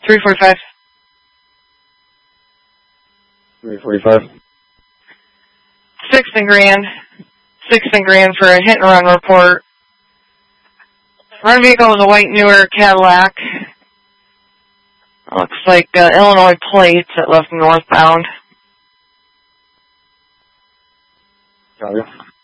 345. 345. 16 grand. 16 grand for a hit and run report. Run vehicle was a white newer Cadillac. Looks like Illinois plates that left northbound. Got you.